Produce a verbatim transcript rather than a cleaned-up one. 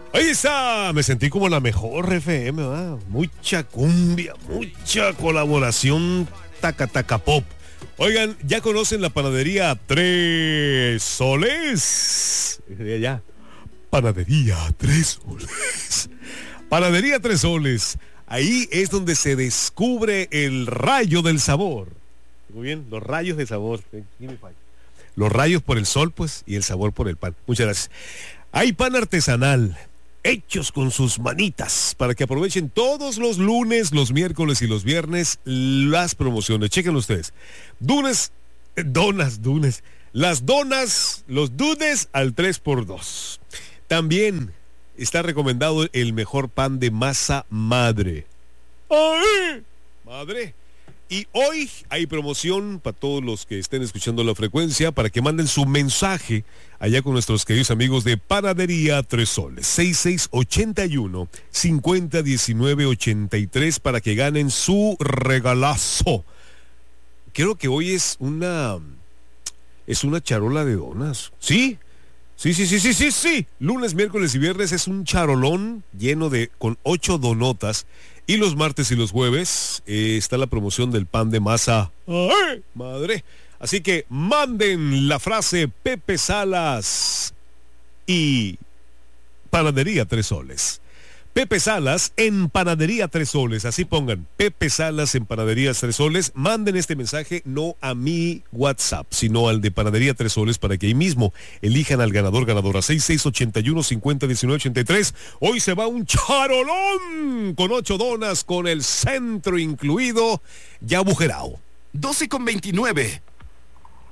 Ahí está, me sentí como la mejor F M, ¿verdad? Mucha cumbia, mucha colaboración, taca taca pop. Oigan, ¿ya conocen la panadería Tres Soles? Ya, panadería Tres Soles. Panadería Tres Soles. Ahí es donde se descubre el rayo del sabor. Muy bien, los rayos de sabor. Los rayos por el sol, pues, y el sabor por el pan. Muchas gracias. Hay pan artesanal, hechos con sus manitas, para que aprovechen todos los lunes, los miércoles y los viernes las promociones. Chequen ustedes. Dunes, eh, donas, dunes. Las donas, los dunes al tres por dos. También está recomendado el mejor pan de masa madre. ¡Ay! Madre. Y hoy hay promoción para todos los que estén escuchando la frecuencia para que manden su mensaje allá con nuestros queridos amigos de Panadería Tres Soles. seis seis ocho uno, cinco cero uno nueve ocho tres para que ganen su regalazo. Creo que hoy es una... es una charola de donas. ¿Sí? Sí, sí, sí, sí, sí, sí. Lunes, miércoles y viernes es un charolón lleno de... con ocho donotas. Y los martes y los jueves eh, está la promoción del pan de masa. ¡Ay, madre! Así que manden la frase Pepe Salas y Panadería Tres Soles. Pepe Salas en Panadería Tres Soles. Así pongan, Pepe Salas en Panadería Tres Soles. Manden este mensaje no a mi WhatsApp, sino al de Panadería Tres Soles para que ahí mismo elijan al ganador, ganadora. seis seis ocho uno, cinco cero uno nueve ocho tres. Hoy se va un charolón con ocho donas, con el centro incluido, ya agujerado. doce con veintinueve.